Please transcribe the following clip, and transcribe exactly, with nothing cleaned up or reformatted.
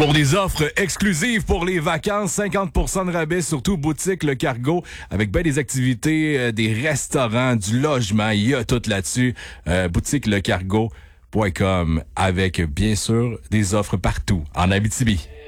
Pour des offres exclusives pour les vacances, cinquante pour cent de rabais, surtout boutique Le Cargo, avec bien des activités, euh, des restaurants, du logement, il y a tout là-dessus. Euh, boutique le cargo point com avec bien sûr des offres partout en Abitibi.